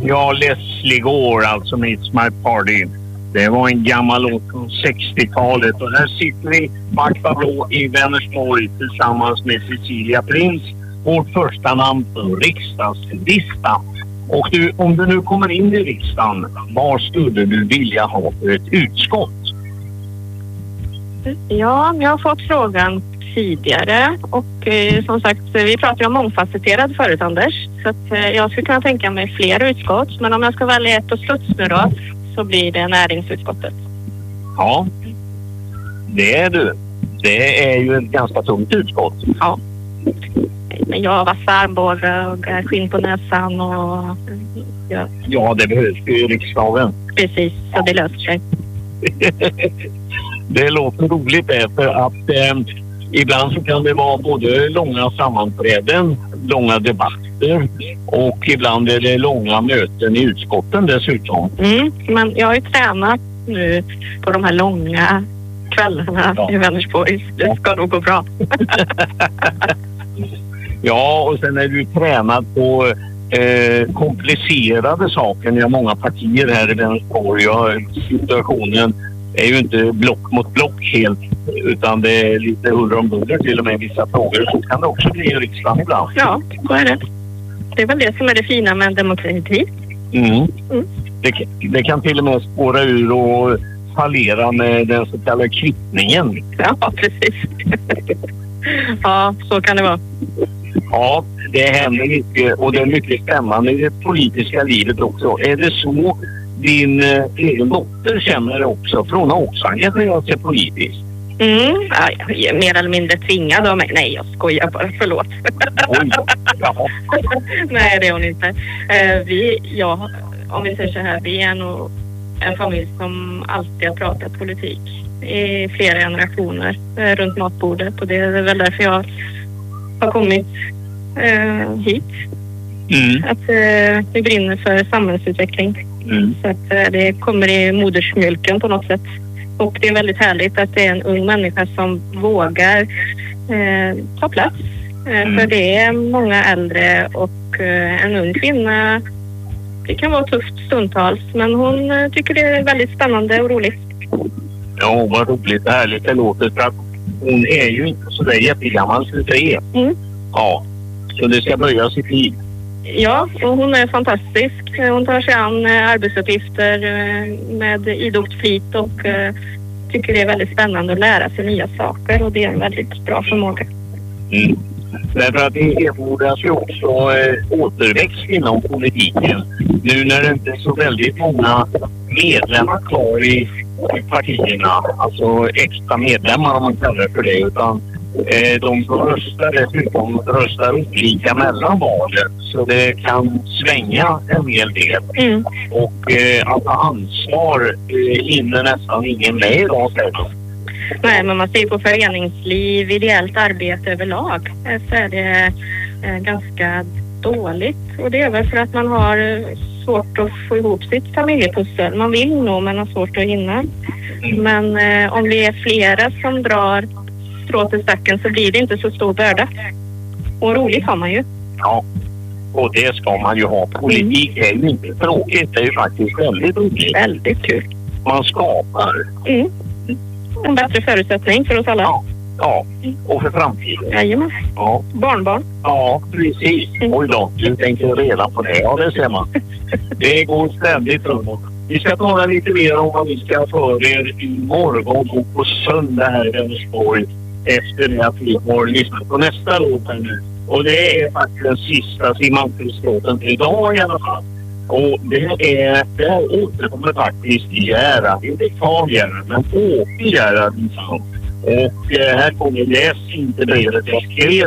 Ja, Leslie Gore, alltså It's My Party. Det var en gammal låt från 60-talet. Och här sitter vi Marta Blå i Vänersborg tillsammans med Cecilia Prins. Vårt första namn för riksdagslistan. Och du, om du nu kommer in i riksdagen, vad skulle du vilja ha för ett utskott? Ja, jag har fått frågan tidigare och som sagt, vi pratar ju om mångfacetterad förut, Anders. Så att jag skulle kunna tänka mig fler utskott, men om jag ska välja ett och studs nu då, så blir det näringsutskottet. Ja, det är du. Det är ju ett ganska tungt utskott. Ja. Men jag har vassar armbågar och skinn på näsan och... Ja, det behövs ju i riksdagen. Precis, så det löser sig. Det låter roligt för att ibland så kan det vara både långa sammanträden, långa debatter och ibland är det långa möten i utskotten dessutom. Men jag har ju tränat nu på de här långa kvällarna i Vänersborg. Det ska nog gå bra. Ja, och sen är du tränad på komplicerade saker. Ni har många partier här i Vänersborg och situationen är ju inte block mot block helt, utan det är lite huller om buller till och med vissa frågor. Så kan det också bli i riksdagen ibland. Ja, så är det. Det är väl det som är det fina med en demokrati. Det kan till och med spåra ur och fallera med den så kallade kvittningen. Ja, precis. Ja, så kan det vara. Ja, det händer mycket och det är mycket spännande i det politiska livet också. Är det så din egen dotter känner också? För hon har också engagerat sig politiskt. Ja, jag är mer eller mindre tvingad av mig. Nej, jag skojar bara. Förlåt. Oj, ja. Nej, det är hon inte. Om vi säger så här, vi är nog en familj som alltid har pratat politik i flera generationer runt matbordet. Och det är väl därför jag har kommit hit. Att vi brinner för samhällsutveckling. Så att det kommer i modersmjölken på något sätt. Och det är väldigt härligt att det är en ung människa som vågar ta plats. För det är många äldre och en ung kvinna. Det kan vara tufft stundtals, men hon tycker det är väldigt spännande och roligt. Ja, vad roligt. Härligt det låter, för att hon är ju inte så där jättegammal, 23. Ja, så det ska börja i tid. Ja, och hon är fantastisk. Hon tar sig an arbetsuppgifter med idogt flit och tycker det är väldigt spännande att lära sig nya saker, och det är en väldigt bra förmåga. Därför att det erfordras ju också återväxt inom politiken. Nu när det inte är så väldigt många medlemmar kvar i partierna, alltså extra medlemmar om man kallar det för det, utan de som röstar dessutom röstar olika mellan valen, så det kan svänga en hel del. Och att ha ansvar hinner nästan ingen med idag. Nej, men man ser på föreningsliv, ideellt arbete överlag, så är det ganska dåligt. Och det är väl för att man har svårt att få ihop sitt familjepussel. Man vill nog, men har svårt att hinna. Men om vi är flera som drar strået i stacken så blir det inte så stor börda. Och roligt har man ju. Ja, och det ska man ju ha. Politik är ju inte tråkigt, det är ju faktiskt väldigt roligt. Väldigt kul. Man skapar. En bättre förutsättning för oss alla. Ja, och för framtiden. Jajamän. Ja. Barnbarn. Ja, precis. Oj då, du tänker redan på det. Ja, det ser man. Det går ständigt framåt. Vi ska tala lite mer om vad vi ska för er imorgon och på söndag här i Vänersborg efter det att vi har lyssnat på nästa låt här nu. Och det är faktiskt den sista Simantis-låten till idag i alla fall. Och det återkommer faktiskt Gerhard, inte Carl Gerhard, men Åke Gerhard. Och här kommer läs inte brevet jag skrev